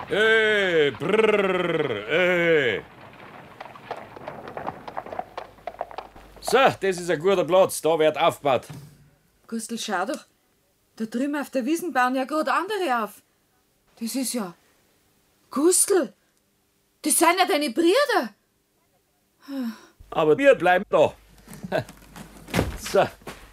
Brrr, So, das ist ein guter Platz, da wird aufgebaut. Gustl, schau doch. Da drüben auf der Wiesn bauen ja gerade andere auf. Das ist ja... Gustl, das sind ja deine Brüder. Aber wir bleiben da. So.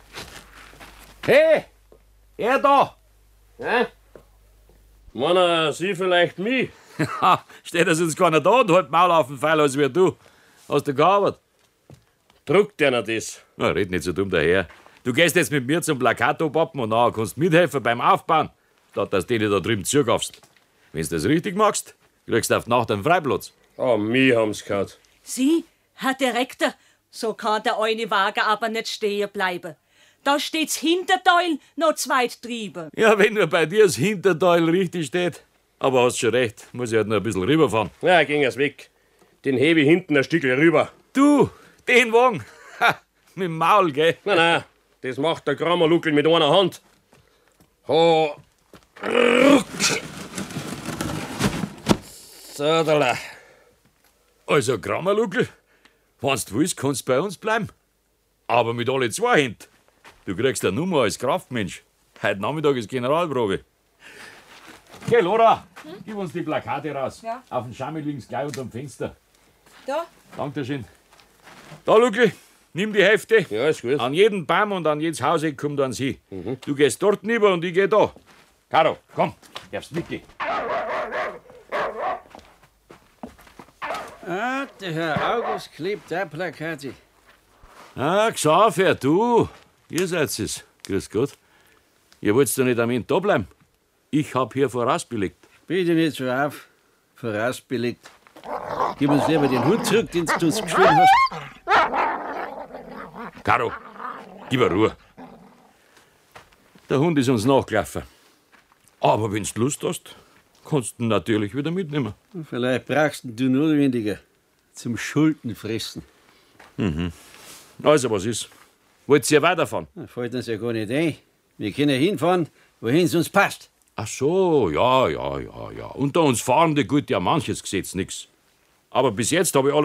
Hey, er da. Hä? Meinen Sie vielleicht mich? Steht das jetzt keiner da und halt Maul auf den Pfeil als wie du. Hast du gearbeitet? Druckt einer das? Na, red nicht so dumm daher. Du gehst jetzt mit mir zum Plakat abpappen und nachher kannst mithelfen beim Aufbauen, statt dass du denen da drüben zugaffst. Wenn du das richtig machst, kriegst du auf die Nacht einen Freiplatz. Oh, mich haben's gehabt. Sie, Herr Direktor, so kann der eine Wagen aber nicht stehen bleiben. Da steht's Hinterteil noch zweit drüben. Ja, wenn nur bei dir das Hinterteil richtig steht. Aber hast schon recht, muss ich halt noch ein bisschen rüberfahren. Ja, ging es weg. Den hebe ich hinten ein Stückchen rüber. Du, den Wagen, ha, mit dem Maul, gell? Nein, das macht der Grammerluckel mit einer Hand. Ho. So, da. Also, Grammerluckel, wenn du willst, kannst du bei uns bleiben. Aber mit alle zwei Händen. Du kriegst eine Nummer als Kraftmensch. Heute Nachmittag ist Generalprobe. Geh, Laura, gib uns die Plakate raus. Ja. Auf dem Schammel links gleich unterm Fenster. Da. Dankeschön. Da, Luckel, nimm die Hefte. Ja, ist gut. An jeden Baum und an jedes Hauseck kommt an sie. Du gehst dort rüber und ich geh da. Caro, komm, darfst mitgehen. Ah, der Herr August klebt auch Plakate. Ah, Xaver, du. Ihr seid es. Grüß Gott. Ihr wollt doch nicht am Ende da bleiben. Ich hab hier vorausbelegt. Bitte nicht so auf. Vorausbelegt. Gib uns lieber den Hut zurück, den du uns geschwungen hast. Caro, gib mir Ruhe. Der Hund ist uns nachgelaufen. Aber wenn du Lust hast, kannst du ihn natürlich wieder mitnehmen. Vielleicht brauchst du ihn notwendiger. Zum Schuldenfressen. Also, was ist? Wollt ihr weiterfahren? Fällt uns ja gar nicht ein. Wir können hinfahren, wohin es uns passt. Ach so, ja. Unter uns Fahrende gilt ja manches Gesetz nix. Aber bis jetzt habe ich alles